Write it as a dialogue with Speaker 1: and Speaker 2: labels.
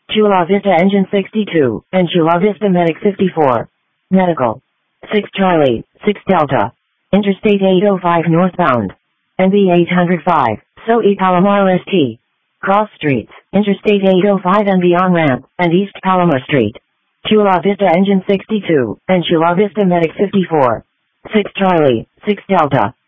Speaker 1: Chula Vista Engine 62, and Chula Vista Medic 54. Medical. 6 Charlie, 6 Delta. Interstate 805 northbound. NB 805, SOE Palomar ST. Cross Streets, Interstate 805 and beyond ramp, and East Palomar Street. Chula Vista Engine 62, and Chula Vista Medic 54. 6 Charlie, 6 Delta.